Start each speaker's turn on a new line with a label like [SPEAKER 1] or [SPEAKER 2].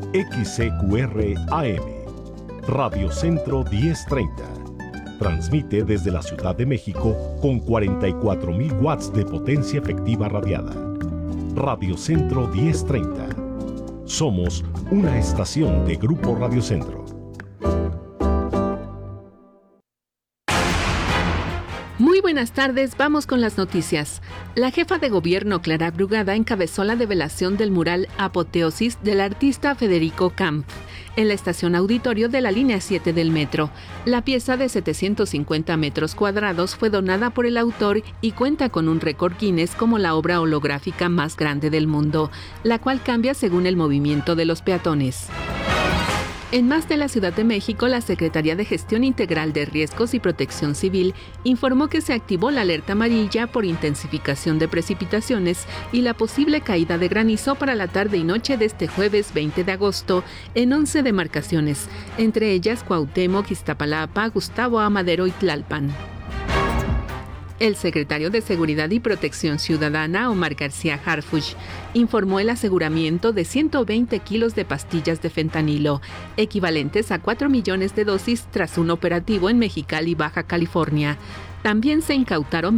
[SPEAKER 1] XCQR AM, Radio Centro 1030. Transmite desde la Ciudad de México con 44.000 watts de potencia efectiva radiada. Radio Centro 1030. Somos una estación de Grupo Radio Centro.
[SPEAKER 2] Muy buenas tardes, vamos con las noticias. La jefa de gobierno Clara Brugada encabezó la develación del mural Apoteosis del artista Federico Kampf en la estación auditorio de la línea 7 del metro. La pieza de 750 metros cuadrados fue donada por el autor y cuenta con un récord Guinness como la obra holográfica más grande del mundo, la cual cambia según el movimiento de los peatones. En más de la Ciudad de México, la Secretaría de Gestión Integral de Riesgos y Protección Civil informó que se activó la alerta amarilla por intensificación de precipitaciones y la posible caída de granizo para la tarde y noche de este jueves 20 de agosto en 11 demarcaciones, entre ellas Cuauhtémoc, Iztapalapa, Gustavo Amadero y Tlalpan. El secretario de Seguridad y Protección Ciudadana, Omar García Harfuch, informó el aseguramiento de 120 kilos de pastillas de fentanilo, equivalentes a 4 millones de dosis tras un operativo en Mexicali, Baja California. También se incautaron